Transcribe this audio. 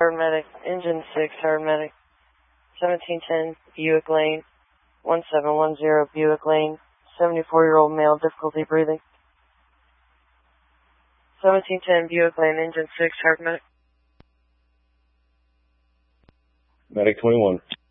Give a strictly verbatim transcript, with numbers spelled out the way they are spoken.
Paramedic, engine six, paramedic, seventeen ten Buick Lane, one seven one zero Buick Lane, seventy-four-year-old male, difficulty breathing. seventeen ten Buick Lane, engine six, paramedic. Medic twenty-one.